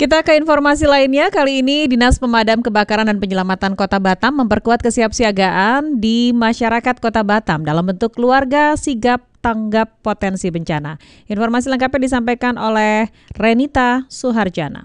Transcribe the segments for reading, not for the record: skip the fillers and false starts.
Kita ke informasi lainnya. Kali ini Dinas Pemadam Kebakaran dan Penyelamatan Kota Batam memperkuat kesiapsiagaan di masyarakat Kota Batam dalam bentuk keluarga sigap tanggap potensi bencana. Informasi lengkapnya disampaikan oleh Renita Suharjana.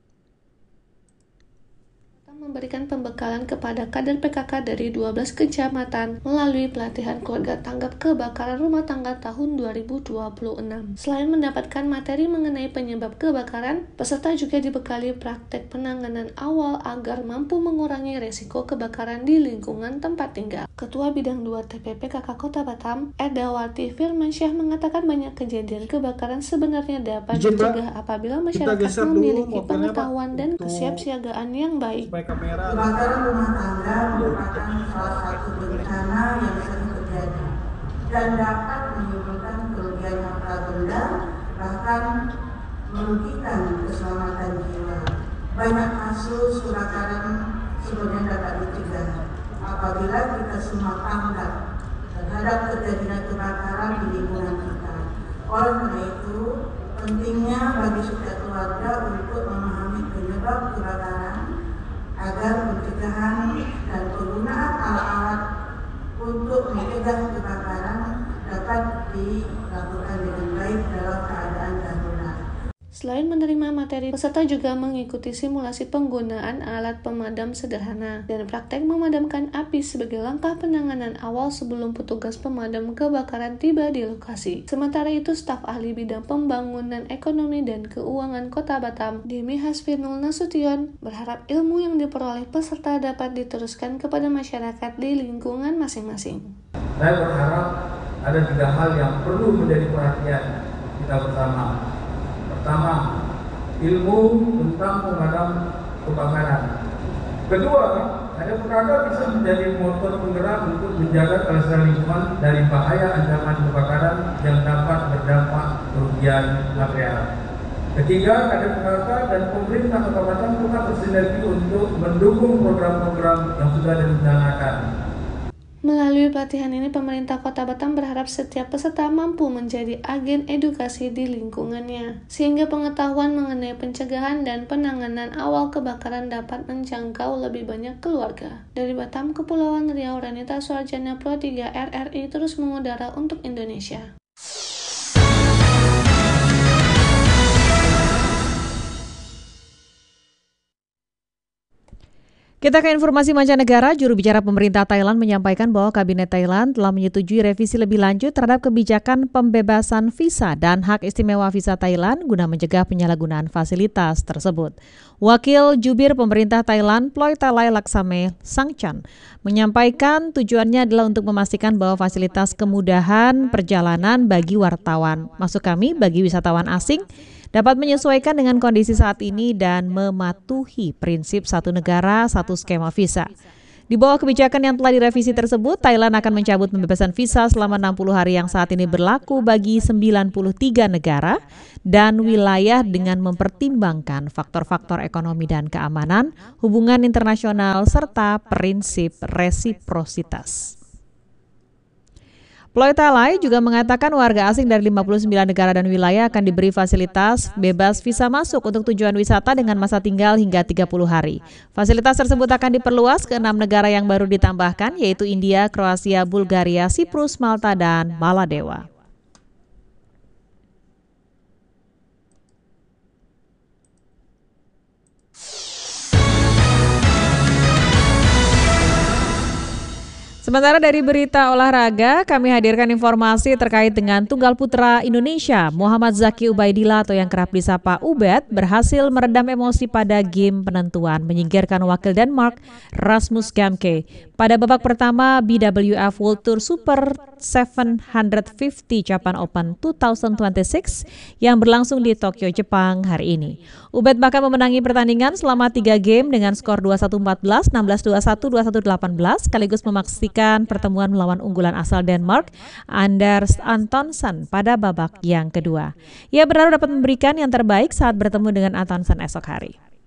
Memberikan pembekalan kepada kader PKK dari 12 kecamatan melalui pelatihan keluarga tanggap kebakaran rumah tangga tahun 2026. Selain mendapatkan materi mengenai penyebab kebakaran, peserta juga dibekali praktek penanganan awal agar mampu mengurangi resiko kebakaran di lingkungan tempat tinggal. Ketua Bidang 2 TPPKK Kota Batam, Erdawati Firmansyah mengatakan banyak kejadian kebakaran sebenarnya dapat dicegah apabila masyarakat memiliki pengetahuan dan kesiapsiagaan yang baik. Kebakaran rumah tangga merupakan salah satu bencana yang sering terjadi dan dapat menimbulkan kerugian harta benda, bahkan merugikan keselamatan jiwa. Banyak kasus kebakaran sebenarnya dapat dicegah apabila kita semua tanggap terhadap terjadinya kebakaran di lingkungan kita. Oleh karena itu, pentingnya bagi setiap keluarga untuk memahami penyebab kebakaran agar pencegahan dan penggunaan alat-alat untuk mencegah kebakaran dapat dilakukan dengan baik dalam keadaan darurat. Selain menerima materi, peserta juga mengikuti simulasi penggunaan alat pemadam sederhana dan praktek memadamkan api sebagai langkah penanganan awal sebelum petugas pemadam kebakaran tiba di lokasi. Sementara itu, staf ahli bidang pembangunan ekonomi dan keuangan Kota Batam, Demi Hasfinul Nasution, berharap ilmu yang diperoleh peserta dapat diteruskan kepada masyarakat di lingkungan masing-masing. Saya berharap ada 3 hal yang perlu menjadi perhatian kita bersama. Pertama, ilmu tentang pemadam kebakaran. Kedua, ada perkara bisa menjadi motor penggerak untuk menjaga kelestarian lingkungan dari bahaya ancaman kebakaran yang dapat berdampak kerugian material. Ketiga, ada perkara dan pemerintah Kota Batam tetap bersinergi untuk mendukung program-program yang sudah direncanakan. Melalui pelatihan ini, pemerintah Kota Batam berharap setiap peserta mampu menjadi agen edukasi di lingkungannya, sehingga pengetahuan mengenai pencegahan dan penanganan awal kebakaran dapat menjangkau lebih banyak keluarga. Dari Batam, Kepulauan Riau, Renita Suharjana, Pro 3 RRI terus mengudara untuk Indonesia. Kita ke informasi mancanegara. Juru bicara pemerintah Thailand menyampaikan bahwa Kabinet Thailand telah menyetujui revisi lebih lanjut terhadap kebijakan pembebasan visa dan hak istimewa visa Thailand guna mencegah penyalahgunaan fasilitas tersebut. Wakil Jubir pemerintah Thailand, Ploitalai Laksame Sangchan, menyampaikan tujuannya adalah untuk memastikan bahwa fasilitas kemudahan perjalanan bagi wartawan, maksud kami bagi wisatawan asing, dapat menyesuaikan dengan kondisi saat ini dan mematuhi prinsip satu negara, satu skema visa. Di bawah kebijakan yang telah direvisi tersebut, Thailand akan mencabut pembebasan visa selama 60 hari yang saat ini berlaku bagi 93 negara dan wilayah dengan mempertimbangkan faktor-faktor ekonomi dan keamanan, hubungan internasional, serta prinsip resiprositas. Ploitalai juga mengatakan warga asing dari 59 negara dan wilayah akan diberi fasilitas bebas visa masuk untuk tujuan wisata dengan masa tinggal hingga 30 hari. Fasilitas tersebut akan diperluas ke 6 negara yang baru ditambahkan, yaitu India, Kroasia, Bulgaria, Siprus, Malta, dan Maladewa. Sementara dari berita olahraga, kami hadirkan informasi terkait dengan tunggal putra Indonesia, Muhammad Zaki Ubaidillah atau yang kerap disapa Ubed, berhasil meredam emosi pada game penentuan, menyingkirkan wakil Denmark, Rasmus Gamke, pada babak pertama BWF World Tour Super 750 Japan Open 2026 yang berlangsung di Tokyo, Jepang hari ini. Ubed bahkan memenangi pertandingan selama 3 game dengan skor 21-14, 16-21, 21-18, sekaligus memastikan pertemuan melawan unggulan asal Denmark, Anders Antonsen, pada babak yang kedua. Ia berharap dapat memberikan yang terbaik saat bertemu dengan Antonsen esok hari.